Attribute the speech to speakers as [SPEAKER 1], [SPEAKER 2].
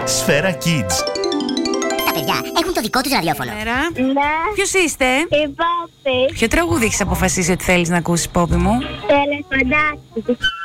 [SPEAKER 1] Σφαίρα Kids.
[SPEAKER 2] Τα παιδιά έχουν το δικό τους ραδιόφωνο.
[SPEAKER 3] Ναι.
[SPEAKER 4] Ποιος είστε?
[SPEAKER 3] Η Πόπη.
[SPEAKER 4] Ποιο τραγούδι έχεις αποφασίσει ότι θέλεις να ακούσεις, Πόπη μου?
[SPEAKER 3] Το ελεφαντάκι.